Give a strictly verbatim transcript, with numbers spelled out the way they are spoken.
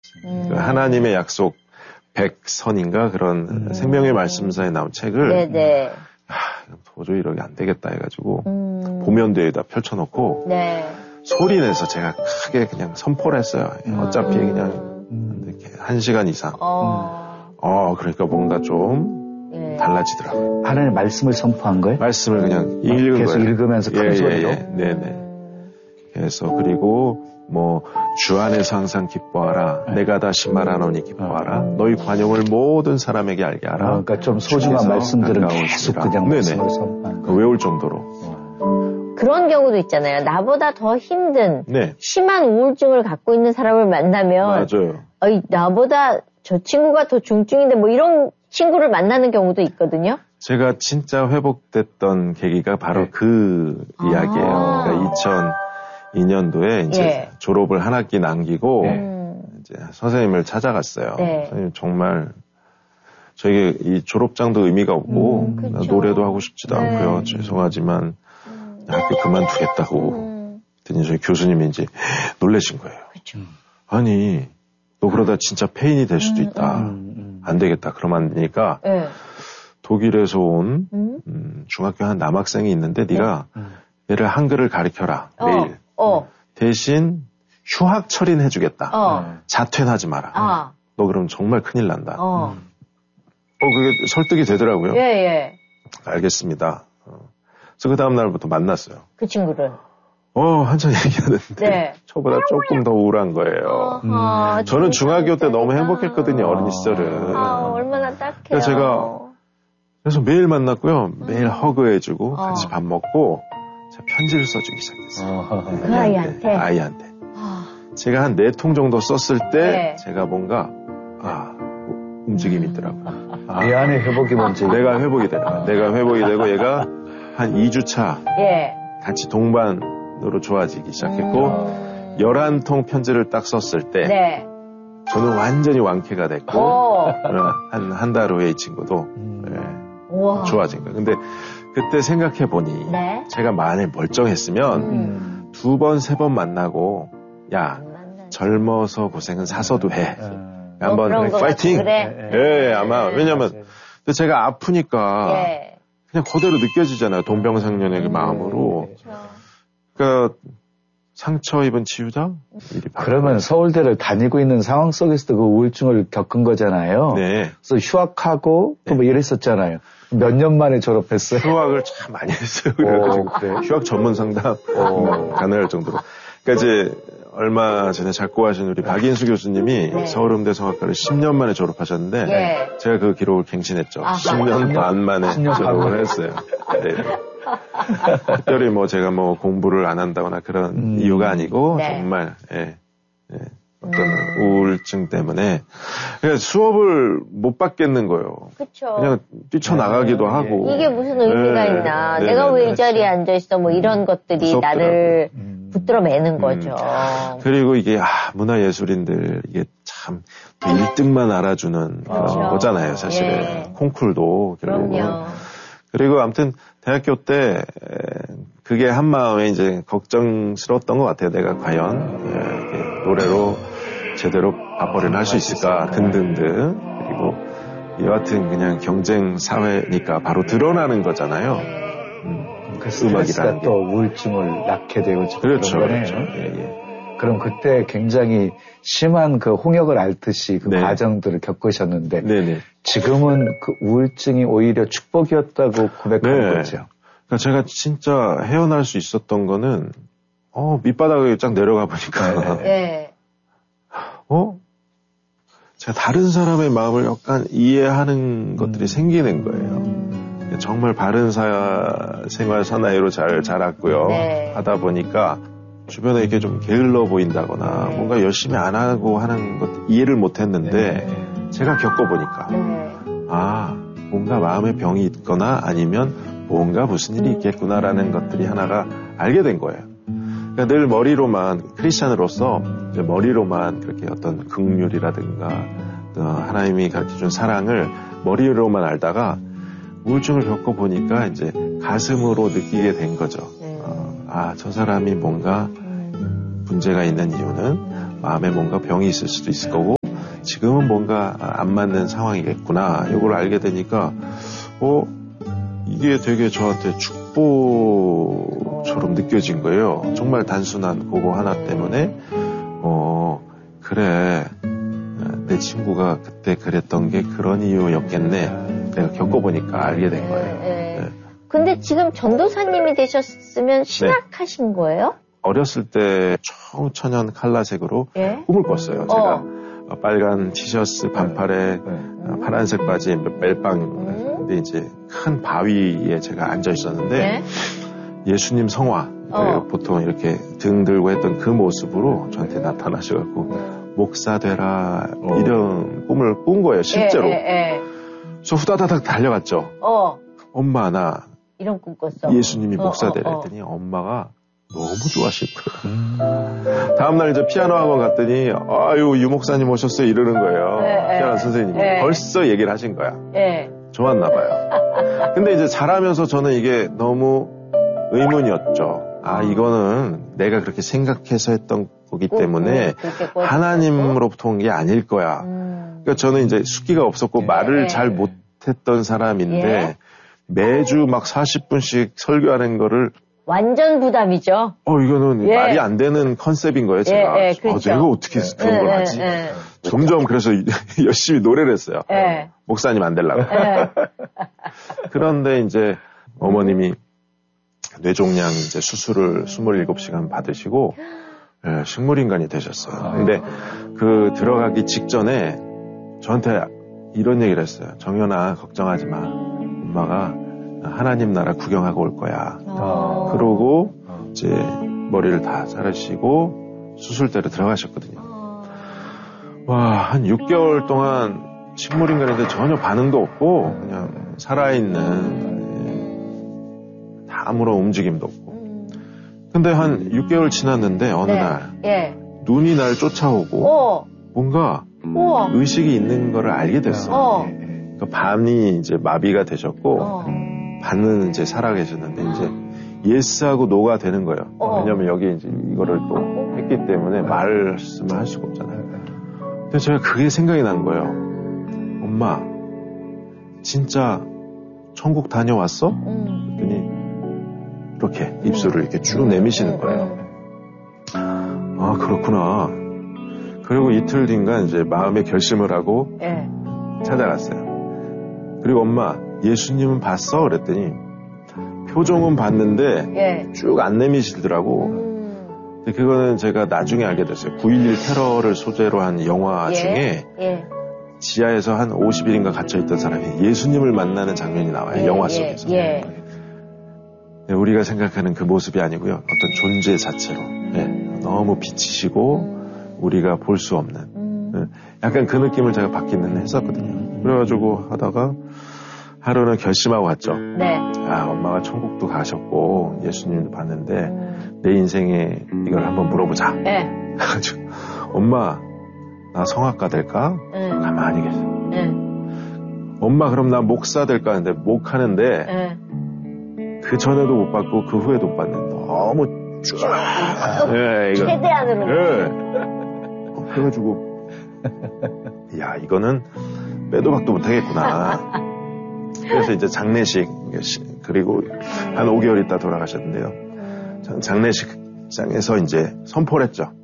음. 그 하나님의 약속 백선인가 그런 음. 생명의 말씀사에 나온 책을 네네. 아, 도저히 이러게 안 되겠다 해가지고 음. 보면대에다 펼쳐놓고 네. 소리내서 제가 크게 그냥 선포를 했어요. 음. 어차피 그냥 이렇게 한 시간 이상. 어, 어 그러니까 뭔가 좀 예. 달라지더라고요. 하나님 말씀을 선포한 거예요? 말씀을 그냥 읽은 계속 거예요. 읽으면서 큰 예, 소리로? 예, 예. 네네. 그래서 그리고 뭐 주 안에서 항상 기뻐하라. 네. 내가 다시 말하노니 기뻐하라. 네. 너희 관용을 모든 사람에게 알게 하라. 아, 그러니까 좀 소중한 말씀들은 계속 그냥 말씀을 선포한 그 외울 정도로. 어. 그런 경우도 있잖아요. 나보다 더 힘든 네. 심한 우울증을 갖고 있는 사람을 만나면 맞아요. 어이, 나보다 저 친구가 더 중증인데 뭐 이런 친구를 만나는 경우도 있거든요. 제가 진짜 회복됐던 계기가 바로 네. 그 아. 이야기예요. 그러니까 이천이 년도에 이제 예. 졸업을 한 학기 남기고 네. 이제 선생님을 찾아갔어요. 네. 선생님 정말 저에게 이 졸업장도 의미가 없고 음, 노래도 하고 싶지도 네. 않고요. 죄송하지만 음. 학교 그만두겠다고 음. 했더니 저희 교수님이 이제 놀라신 거예요. 그렇죠. 아니 너 그러다 진짜 폐인이 될 수도 있다. 음, 음. 안 되겠다. 그러면 안 되니까 네. 독일에서 온 음? 음, 중학교 한 남학생이 있는데 네. 네가 음. 얘를 한글을 가르쳐라. 어, 매일. 어. 대신 휴학 처리는 해주겠다. 어. 자퇴는 하지 마라. 아. 너 그럼 정말 큰일 난다. 어. 어, 그게 설득이 되더라고요. 예, 예. 알겠습니다. 어. 그래서 그 다음날부터 만났어요. 그 친구를. 어, 한참 얘기하는데. 네. 저보다 조금 더 우울한 거예요. 음. 저는 중학교 때 너무 행복했거든요, 어린 시절은. 아, 얼마나 딱해요. 그래서 제가, 그래서 매일 만났고요. 매일 음. 허그해주고, 어. 같이 밥 먹고, 제가 편지를 써주기 시작했어요. 어. 그 아이한테? 아이한테. 어. 제가 한 네 통 정도 썼을 때, 네. 제가 뭔가, 아, 움직임이 있더라고요. 아, 내 안에 회복이 뭔지. 내가 회복이 되라. 내가 회복이 되고, 얘가 한 이 주 차. 예. 같이 동반으로 좋아지기 시작했고, 음. 열한 통 편지를 딱 썼을 때, 네. 저는 완전히 완쾌가 됐고, 한, 한 달 후에 이 친구도, 음. 네, 좋아진 거예요. 근데 그때 생각해보니, 네? 제가 만일 멀쩡했으면, 음. 두 번, 세 번 만나고, 야, 젊어서 고생은 사서도 해. 음. 한번 뭐 파이팅! 그래. 예, 네, 아마, 왜냐면, 근데 제가 아프니까, 네. 그냥 그대로 느껴지잖아요. 동병상련의 그 음, 마음으로. 그렇죠. 그러니까 상처 입은 치유자? 그러면 서울대를 다니고 있는 상황 속에서도 그 우울증을 겪은 거잖아요. 네. 그래서 휴학하고 또 뭐 네. 이랬었잖아요. 몇 년 만에 졸업했어요? 휴학을 참 많이 했어요. 그래가지고 오, 그래. 휴학 전문 상담 가능할 정도로. 그러니까 이제 얼마 전에 작고하신 우리 박인수 교수님이 네. 서울음대 성악과를 십 년 만에 졸업하셨는데 네. 제가 그 기록을 갱신했죠. 아, 십 년 반 만에 졸업을 했어요. 네. 특별히 뭐 제가 뭐 공부를 안 한다거나 그런 음. 이유가 아니고 네. 정말 예, 예, 어떤 음. 우울증 때문에 그냥 수업을 못 받겠는 거예요. 그쵸. 그냥 뛰쳐나가기도 네. 하고. 이게 무슨 의미가 네. 있나. 네. 내가 왜 이 자리에 앉아있어. 뭐 이런 것들이 무섭더라고요. 나를 음. 붙들어 매는 거죠. 음. 그리고 이게 아, 문화예술인들 이게 참 일 등만 알아주는 그렇죠. 그런 거잖아요. 사실은. 예. 콩쿨도 결국은. 그럼요. 그리고 아무튼 대학교 때 그게 한 마음에 이제 걱정스러웠던 것 같아요. 내가 과연 노래로 제대로 밥벌이를 할 수 있을까 등등등. 그리고 여하튼 그냥 경쟁 사회니까 바로 드러나는 거잖아요. 음, 그 스트레스가 또 우울증을 낳게 되고 그렇죠. 그렇죠. 예, 예. 그럼 그때 굉장히 심한 그 홍역을 앓듯이 그 네. 과정들을 겪으셨는데 네네. 지금은 그 우울증이 오히려 축복이었다고 고백하는 네. 거죠. 그러니까 제가 진짜 헤어날 수 있었던 거는 어 밑바닥에 쫙 내려가 보니까 네. 어 제가 다른 사람의 마음을 약간 이해하는 것들이 음. 생기는 거예요. 음. 정말 바른 사 생활 사나이로 잘 자랐고요. 네. 하다 보니까 주변에 이렇게 좀 게을러 보인다거나 뭔가 열심히 안 하고 하는 것 이해를 못했는데 네. 제가 겪어보니까 네. 아 뭔가 마음에 병이 있거나 아니면 뭔가 무슨 일이 있겠구나라는 것들이 하나가 알게 된 거예요. 그러니까 늘 머리로만 크리스찬으로서 머리로만 그렇게 어떤 긍휼이라든가 하나님이 가르쳐준 사랑을 머리로만 알다가 우울증을 겪어보니까 이제 가슴으로 느끼게 된 거죠. 아, 저 사람이 뭔가 문제가 있는 이유는 마음에 뭔가 병이 있을 수도 있을 거고 지금은 뭔가 안 맞는 상황이겠구나. 이걸 알게 되니까 어 이게 되게 저한테 축복처럼 느껴진 거예요. 정말 단순한 그거 하나 때문에 어 그래 내 친구가 그때 그랬던 게 그런 이유였겠네. 내가 겪어보니까 알게 된 거예요. 네. 네. 근데 지금 전도사님이 되셨으면 신학하신 네. 거예요? 어렸을 때 청천연 칼라색으로 예? 꿈을 꿨어요. 제가 어. 빨간 티셔츠 반팔에 네. 파란색 바지에 멜빵 음. 근데 이제 큰 바위에 제가 앉아 있었는데 네? 예수님 성화 어. 보통 이렇게 등 들고 했던 그 모습으로 저한테 나타나셔갖고 음. 목사 되라 어. 이런 꿈을 꾼 거예요. 실제로. 예, 예, 예. 그래서 후다다닥 달려갔죠. 어. 엄마 나 이런 꿈 꿨어. 예수님이 목사 되라 했더니 어, 어, 어. 엄마가 너무 좋아하실 거예요. 음. 다음날 이제 피아노 학원 갔더니 아유 유 목사님 오셨어요 이러는 거예요. 에, 피아노 에, 선생님이 에. 벌써 얘기를 하신 거야. 에. 좋았나 봐요. 근데 이제 자라면서 저는 이게 너무 의문이었죠. 아 이거는 내가 그렇게 생각해서 했던 거기 때문에 하나님으로부터 온 게 아닐 거야. 음. 그러니까 저는 이제 숫기가 없었고 말을 잘 못했던 사람인데 예. 매주 막 사십 분씩 설교하는 거를 완전 부담이죠. 어, 이거는 예. 말이 안 되는 컨셉인 거예요, 제가. 예, 예, 그렇죠. 어, 내가 어떻게 그런 예, 걸 하지? 예, 예. 점점 그래서 열심히 노래를 했어요. 예. 목사님 안 되려고. 예. 그런데 이제 어머님이 뇌종양 이제 수술을 스물일곱 시간 받으시고, 예, 식물인간이 되셨어요. 근데 그 들어가기 직전에 저한테 이런 얘기를 했어요. 정연아, 걱정하지 마. 엄마가 하나님 나라 구경하고 올 거야. 어. 그러고 이제 머리를 다 자르시고 수술대로 들어가셨거든요. 어. 와, 한 육 개월 동안 식물인간인데 전혀 반응도 없고 그냥 살아있는 예, 아무런 움직임도 없고. 근데 한 육 개월 지났는데 어느 네. 날 예. 눈이 날 쫓아오고 어. 뭔가 우와. 의식이 있는 거를 알게 됐어요. 어. 그러니까 반이 이제 마비가 되셨고 어. 반은 이제 살아계셨는데 이제 예스하고 노가 되는 거예요. 어. 왜냐면 여기 이제 이거를 또 했기 때문에 말씀을 할 수가 없잖아요. 근데 제가 그게 생각이 난 거예요. 엄마, 진짜 천국 다녀왔어? 음. 그랬더니 이렇게 입술을 이렇게 쭉 내미시는 거예요. 아, 그렇구나. 그리고 이틀 뒤인가 이제 마음의 결심을 하고 예. 찾아갔어요. 그리고 엄마, 예수님은 봤어? 그랬더니 표정은 봤는데 예. 쭉 안 내미시더라고. 음. 근데 그거는 제가 나중에 알게 됐어요. 구일일 테러를 소재로 한 영화 예. 중에 예. 지하에서 한 오십 일인가 갇혀있던 사람이 예수님을 만나는 장면이 나와요. 예. 영화 속에서. 예. 예. 우리가 생각하는 그 모습이 아니고요. 어떤 존재 자체로 예. 너무 빛이시고 음. 우리가 볼 수 없는 음. 예. 약간 그 느낌을 제가 받기는 했었거든요. 그래가지고 하다가 하루는 결심하고 갔죠. 네. 아, 엄마가 천국도 가셨고 예수님도 봤는데 음. 내 인생에 이걸 한번 물어보자. 네. 그래가지고 엄마 나 성악가 될까? 응. 가만히 계셔. 응. 엄마 그럼 나 목사 될까 하는데 목하는데 응. 그 전에도 못 받고 그 후에도 못 받는데 너무 쫙 예, 이거. 최대한으로 예. 그래가지고 야 이거는 빼도 박도 못하겠구나. 그래서 이제 장례식 그리고 한 오 개월 있다 돌아가셨는데요. 장례식장에서 이제 선포를 했죠.